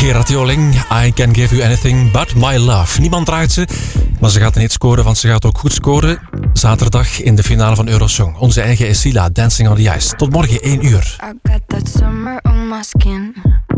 Gerard Joling, I Can Give You Anything But My Love. Niemand draait ze, maar ze gaat niet scoren, want ze gaat ook goed scoren. Zaterdag in de finale van Eurosong. Onze eigen Esila, Dancing on the Ice. Tot morgen 1 uur. I got that summer on my skin.